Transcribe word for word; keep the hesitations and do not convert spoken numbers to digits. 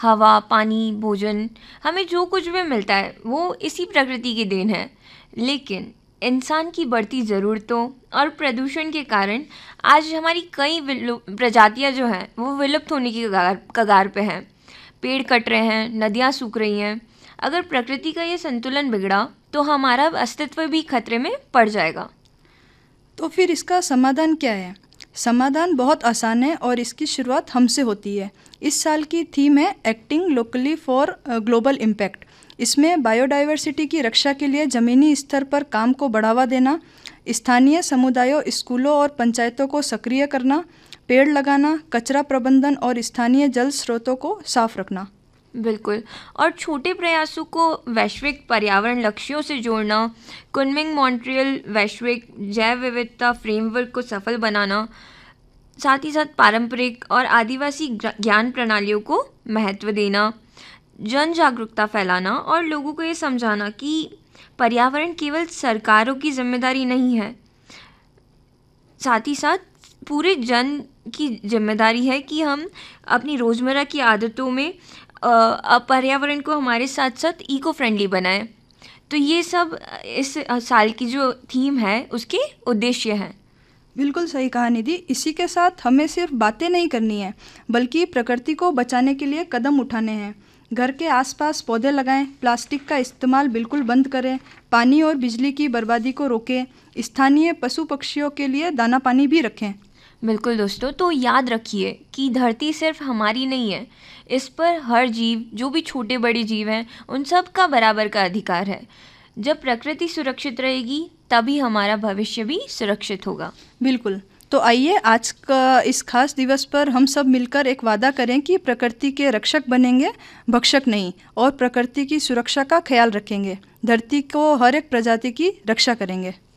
हवा, पानी, भोजन, हमें जो कुछ भी मिलता है वो इसी प्रकृति की देन है। लेकिन इंसान की बढ़ती ज़रूरतों और प्रदूषण के कारण आज हमारी कई विलुप प्रजातियां जो हैं वो विलुप्त होने की कगार कगार पे हैं। पेड़ कट रहे हैं, नदियाँ सूख रही हैं। अगर प्रकृति का ये संतुलन बिगड़ा तो हमारा अस्तित्व भी खतरे में पड़ जाएगा। तो फिर इसका समाधान क्या है? समाधान बहुत आसान है और इसकी शुरुआत हमसे होती है। इस साल की थीम है acting locally for global impact. इसमें बायोडाइवर्सिटी की रक्षा के लिए ज़मीनी स्तर पर काम को बढ़ावा देना, स्थानीय समुदायों, स्कूलों और पंचायतों को सक्रिय करना, पेड़ लगाना, कचरा प्रबंधन और स्थानीय जल स्रोतों को साफ रखना। बिल्कुल। और छोटे प्रयासों को वैश्विक पर्यावरण लक्ष्यों से जोड़ना, कुनमिंग मॉन्ट्रियल वैश्विक जैव विविधता फ्रेमवर्क को सफल बनाना, साथ ही साथ पारंपरिक और आदिवासी ज्ञान प्रणालियों को महत्व देना, जन जागरूकता फैलाना और लोगों को ये समझाना कि पर्यावरण केवल सरकारों की जिम्मेदारी नहीं है, साथ ही साथ पूरे जन की जिम्मेदारी है कि हम अपनी रोज़मर्रा की आदतों में पर्यावरण को हमारे साथ साथ इको फ्रेंडली बनाएं। तो ये सब इस साल की जो थीम है उसके उद्देश्य हैं। बिल्कुल सही कहा निधि। इसी के साथ हमें सिर्फ बातें नहीं करनी है, बल्कि प्रकृति को बचाने के लिए कदम उठाने हैं। घर के आसपास पौधे लगाएं, प्लास्टिक का इस्तेमाल बिल्कुल बंद करें, पानी और बिजली की बर्बादी को रोकें, स्थानीय पशु पक्षियों के लिए दाना पानी भी रखें। बिल्कुल दोस्तों, तो याद रखिए कि धरती सिर्फ हमारी नहीं है, इस पर हर जीव, जो भी छोटे बड़े जीव हैं, उन सब का बराबर का अधिकार है। जब प्रकृति सुरक्षित रहेगी तभी हमारा भविष्य भी सुरक्षित होगा। बिल्कुल। तो आइए आज का इस खास दिवस पर हम सब मिलकर एक वादा करें कि प्रकृति के रक्षक बनेंगे, भक्षक नहीं, और प्रकृति की सुरक्षा का ख्याल रखेंगे, धरती को हर एक प्रजाति की रक्षा करेंगे।